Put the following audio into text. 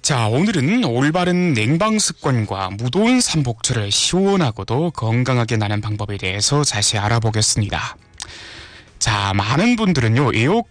자, 오늘은 올바른 냉방 습관과 무더운 삼복철을 시원하고도 건강하게 나는 방법에 대해서 자세히 알아보겠습니다. 자, 많은 분들은요,